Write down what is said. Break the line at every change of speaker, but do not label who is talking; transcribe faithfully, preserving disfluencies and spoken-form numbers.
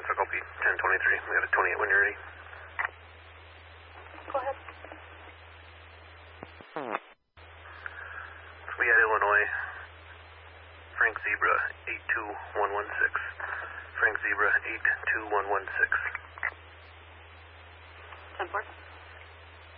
so copy ten twenty-three. We got a twenty-eight when you're ready.
Go ahead.
So we had Illinois, Frank Zebra, eight two one one six. Frank Zebra, eight two one one six.
ten four.